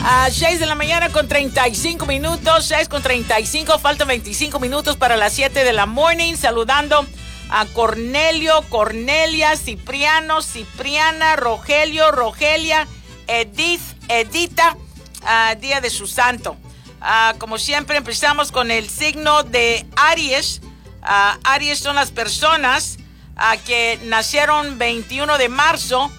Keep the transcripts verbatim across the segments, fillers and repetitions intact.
A seis de la mañana con treinta y cinco minutos, seis con treinta y cinco, faltan veinticinco minutos para las siete de la morning. Saludando a Cornelio, Cornelia, Cipriano, Cipriana, Rogelio, Rogelia, Edith, Edita, uh, día de su santo. Uh, como siempre empezamos con el signo de Aries. Uh, Aries son las personas uh, que nacieron veintiuno de marzo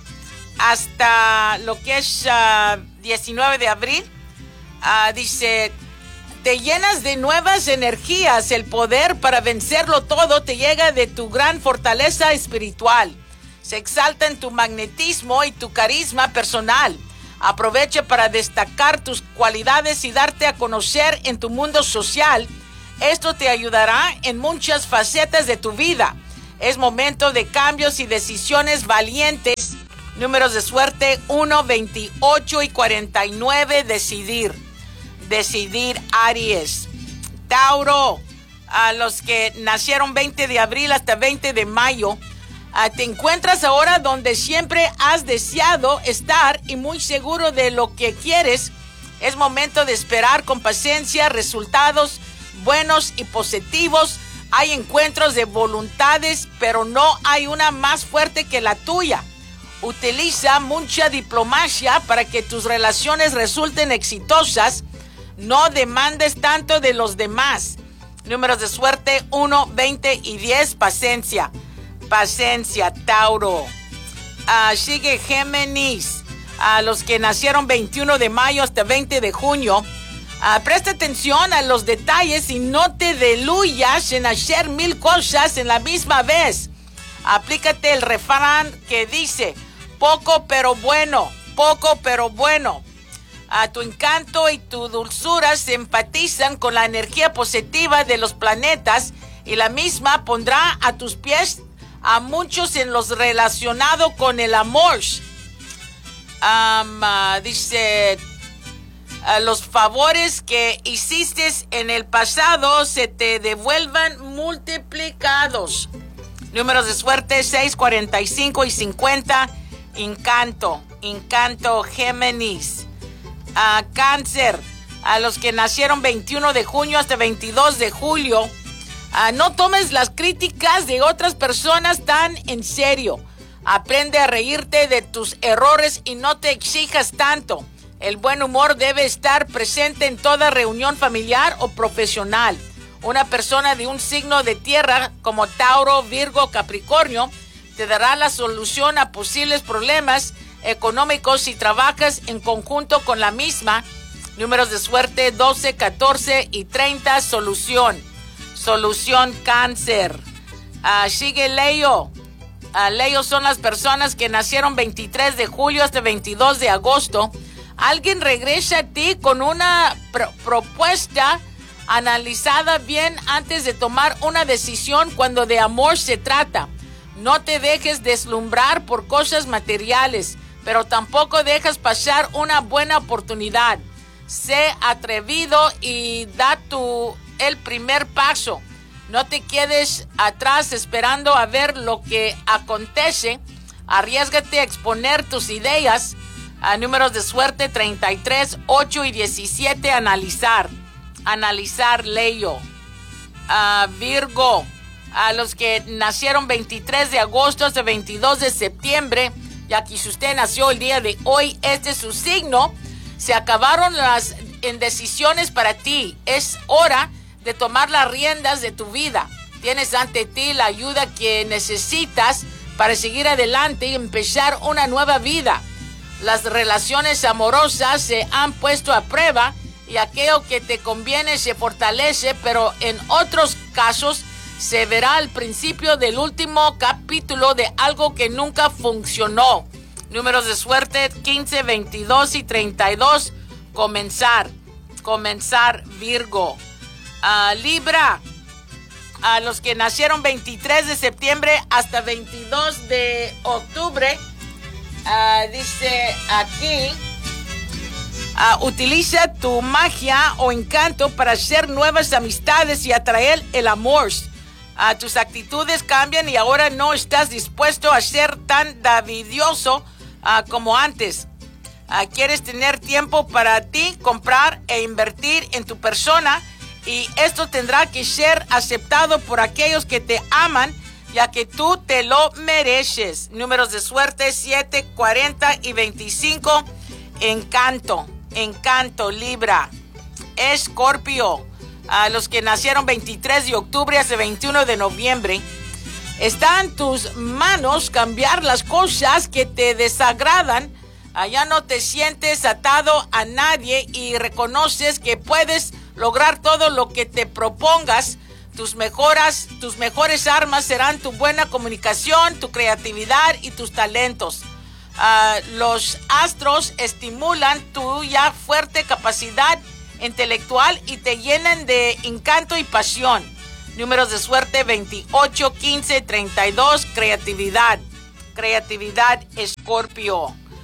hasta lo que es uh, diecinueve de abril. Uh, dice, te llenas de nuevas energías, el poder para vencerlo todo te llega de tu gran fortaleza espiritual. Se exalta en tu magnetismo y tu carisma personal. Aprovecha para destacar tus cualidades y darte a conocer en tu mundo social. Esto te ayudará en muchas facetas de tu vida. Es momento de cambios y decisiones valientes. Números de suerte uno, veintiocho y cuarenta y nueve. Decidir. Decidir, Aries. Tauro, a los que nacieron veinte de abril hasta veinte de mayo. Uh, te encuentras ahora donde siempre has deseado estar y muy seguro de lo que quieres. Es momento de esperar con paciencia resultados buenos y positivos. Hay encuentros de voluntades, pero no hay una más fuerte que la tuya. Utiliza mucha diplomacia para que tus relaciones resulten exitosas. No demandes tanto de los demás. Números de suerte uno, veinte y diez. Paciencia. Paciencia, Tauro. Uh, sigue Géminis. A uh, los que nacieron veintiuno de mayo hasta veinte de junio. Uh, presta atención a los detalles y no te deluyas en hacer mil cosas en la misma vez. Aplícate el refrán que dice, poco pero bueno, poco pero bueno. Uh, tu encanto y tu dulzura se empatizan con la energía positiva de los planetas y la misma pondrá a tus pies a muchos en los relacionados con el amor. Um, uh, dice, uh, los favores que hiciste en el pasado se te devuelvan multiplicados. Números de suerte seis, cuarenta y cinco y cincuenta. Encanto, encanto, Géminis. Uh, cáncer, a los que nacieron veintiuno de junio hasta veintidós de julio. Uh, no tomes las críticas de otras personas tan en serio. Aprende a reírte de tus errores y no te exijas tanto. El buen humor debe estar presente en toda reunión familiar o profesional. Una persona de un signo de tierra como Tauro, Virgo, Capricornio te dará la solución a posibles problemas económicos si trabajas en conjunto con la misma. Números de suerte doce, catorce y treinta. Solución. Solución, Cáncer. Uh, sigue Leo. Uh, Leo son las personas que nacieron veintitrés de julio hasta veintidós de agosto. Alguien regresa a ti con una pro- propuesta analizada bien antes de tomar una decisión cuando de amor se trata. No te dejes deslumbrar por cosas materiales, pero tampoco dejas pasar una buena oportunidad. Sé atrevido y da tu el primer paso. No te quedes atrás esperando a ver lo que acontece. Arriésgate a exponer tus ideas. A números de suerte treinta y tres, ocho y diecisiete. Analizar. Analizar, Leo. Uh, Virgo. A los que nacieron veintitrés de agosto hasta veintidós de septiembre. Ya que si usted nació el día de hoy, este es su signo. Se acabaron las indecisiones para ti. Es hora de tomar las riendas de tu vida. Tienes ante ti la ayuda que necesitas para seguir adelante y empezar una nueva vida. Las relaciones amorosas se han puesto a prueba y aquello que te conviene se fortalece, pero en otros casos se verá el principio del último capítulo de algo que nunca funcionó. Números de suerte quince, veintidós y treinta y dos. Comenzar. Comenzar, Virgo. Uh, Libra, a los que nacieron veintitrés de septiembre hasta veintidós de octubre, uh, dice aquí, uh, utiliza tu magia o encanto para hacer nuevas amistades y atraer el amor. Uh, tus actitudes cambian y ahora no estás dispuesto a ser tan davidioso uh, como antes. Uh, quieres tener tiempo para ti, comprar e invertir en tu persona, y esto tendrá que ser aceptado por aquellos que te aman, ya que tú te lo mereces. Números de suerte siete, cuarenta y veinticinco. Encanto, encanto, Libra. Escorpio, a los que nacieron veintitrés de octubre hasta veintiuno de noviembre. Está en tus manos cambiar las cosas que te desagradan. Ya no te sientes atado a nadie y reconoces que puedes lograr todo lo que te propongas. Tus mejoras, tus mejores armas serán tu buena comunicación, tu creatividad y tus talentos. Uh, los astros estimulan tu ya fuerte capacidad intelectual y te llenan de encanto y pasión. Números de suerte veintiocho, quince, treinta y dos. Creatividad, creatividad, Escorpio.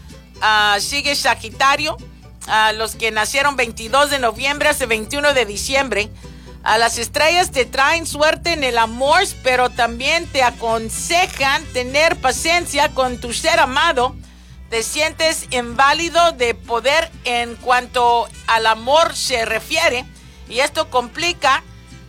Uh, sigue Sagitario, uh, los que nacieron veintidós de noviembre hasta veintiuno de diciembre. A las estrellas te traen suerte en el amor, pero también te aconsejan tener paciencia con tu ser amado. Te sientes inválido de poder en cuanto al amor se refiere, y esto complica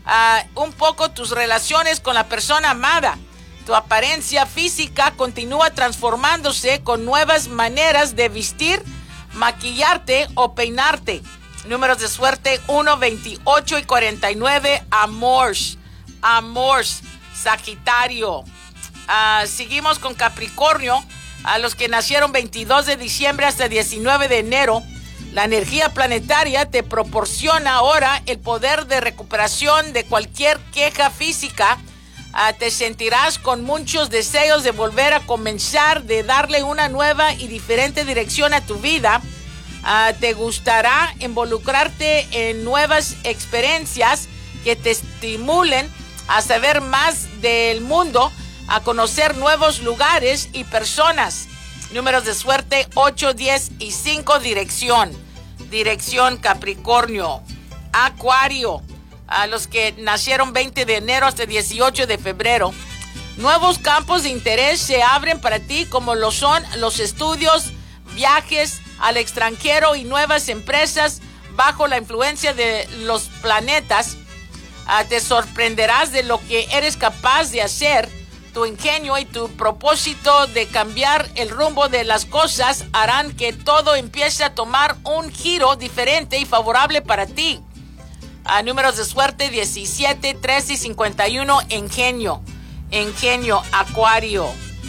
uh, un poco tus relaciones con la persona amada. Tu apariencia física continúa transformándose con nuevas maneras de vestir, maquillarte o peinarte. Números de suerte uno, veintiocho y cuarenta y nueve. Amors, amors, Sagitario. Uh, seguimos con Capricornio. A los que nacieron veintidós de diciembre hasta diecinueve de enero, la energía planetaria te proporciona ahora el poder de recuperación de cualquier queja física. Uh, te sentirás con muchos deseos de volver a comenzar, de darle una nueva y diferente dirección a tu vida. Uh, te gustará involucrarte en nuevas experiencias que te estimulen a saber más del mundo, a conocer nuevos lugares y personas. Números de suerte ocho, diez y cinco. Dirección, dirección Capricornio. Acuario, a los que nacieron veinte de enero hasta dieciocho de febrero. Nuevos campos de interés se abren para ti, como lo son los estudios, viajes al extranjero y nuevas empresas bajo la influencia de los planetas. Uh, te sorprenderás de lo que eres capaz de hacer. Tu ingenio y tu propósito de cambiar el rumbo de las cosas harán que todo empiece a tomar un giro diferente y favorable para ti. Uh, números de suerte diecisiete, trece y cincuenta y uno. Ingenio, ingenio, Acuario.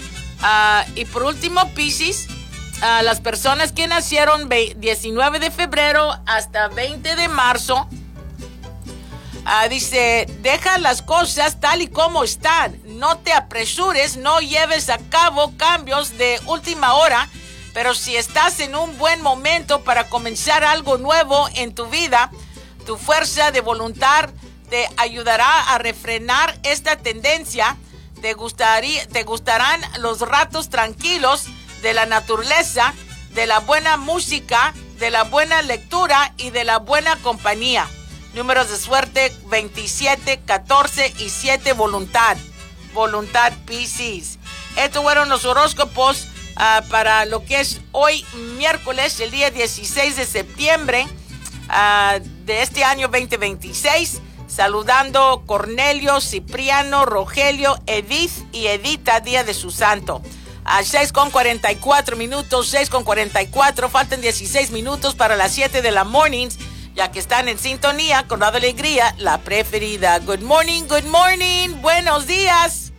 Uh, y por último, Piscis. Uh, las personas que nacieron diecinueve de febrero hasta veinte de marzo. Uh, dice, deja las cosas tal y como están. No te apresures, no lleves a cabo cambios de última hora, pero si estás en un buen momento para comenzar algo nuevo en tu vida, tu fuerza de voluntad te ayudará a refrenar esta tendencia. Te gustaría, te gustarán los ratos tranquilos de la naturaleza, de la buena música, de la buena lectura y de la buena compañía. Números de suerte veintisiete, catorce y siete. Voluntad, voluntad, Piscis. Estos fueron los horóscopos uh, para lo que es hoy miércoles, el día dieciséis de septiembre uh, de este año veinte veintiséis. Saludando Cornelio, Cipriano, Rogelio, Edith y Edita, día de su santo. A seis con cuarenta y cuatro minutos, seis con cuarenta y cuatro, faltan dieciséis minutos para las siete de la mornings, ya que están en sintonía con Radio Alegría, la preferida. Good morning, good morning, buenos días.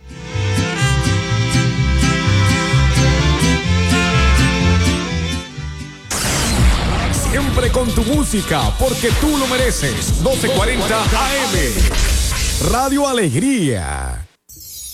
Siempre con tu música, porque tú lo mereces. doce cuarenta A M. Radio Alegría.